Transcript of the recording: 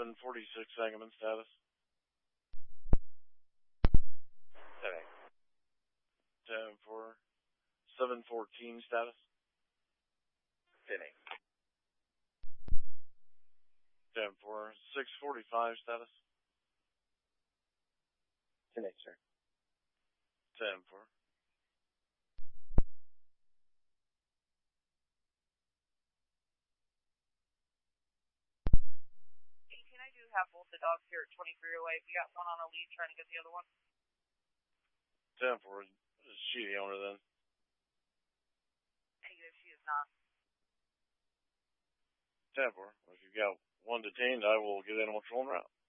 1046 Sangamon status. 10-4. 714 status. 10-8. 10-4. 645 status. 10-8, sir. 10-4. 18, I do have both the dogs here at 20 Freeway. We got one on a lead trying to get the other one. 10-4. Is she the owner then? Negative, she is not. 10-4. If you've got one detained, I will get animal control en route.